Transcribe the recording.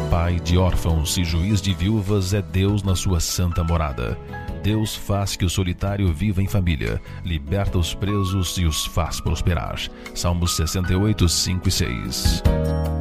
Pai de órfãos e juiz de viúvas é Deus na sua santa morada. Deus faz que o solitário viva em família, liberta os presos e os faz prosperar. Salmos 68, 5 e 6.